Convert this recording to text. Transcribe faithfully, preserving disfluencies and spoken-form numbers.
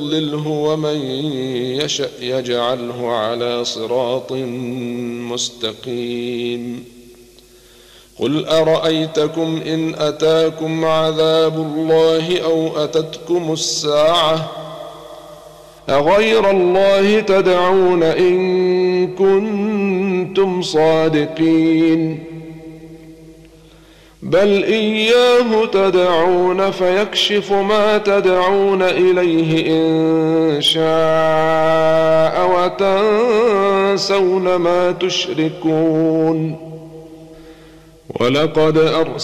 يضلله ومن يشأ يجعله على صراط مستقيم. قل أرأيتكم إن أتاكم عذاب الله أو أتتكم الساعة أغير الله تدعون إن كنتم صادقين بل إياه تدعون فيكشف ما تدعون إليه إن شاء وتنسون ما تشركون. ولقد أرسلنا